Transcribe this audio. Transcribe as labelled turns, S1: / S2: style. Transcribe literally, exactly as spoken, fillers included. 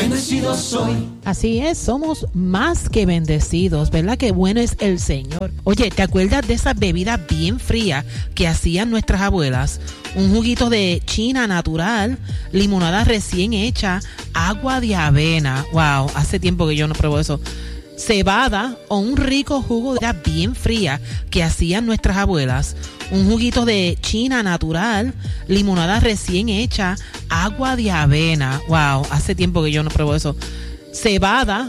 S1: bendecido soy.
S2: Así es, somos más que bendecidos, ¿verdad? Qué bueno es el Señor. Oye, ¿te acuerdas de esas bebidas bien frías que hacían nuestras abuelas? Un juguito de china natural, limonada recién hecha, agua de avena. Wow, hace tiempo que yo no pruebo eso. Cebada o un rico jugo de bien fría que hacían nuestras abuelas. Un juguito de china natural, limonada recién hecha, agua de avena. Wow, hace tiempo que yo no pruebo eso. Cebada